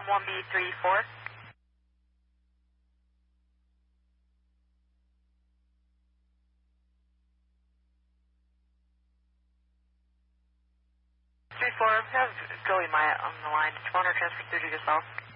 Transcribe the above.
1B34. 34, have Joey Myatt on the line. 200 transfer through to yourself.